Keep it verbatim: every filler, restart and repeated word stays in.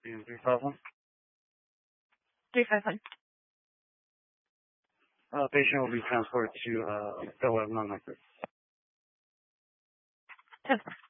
three five one. three five one. Uh, patient will be transported to uh, the web non-micro. ten four.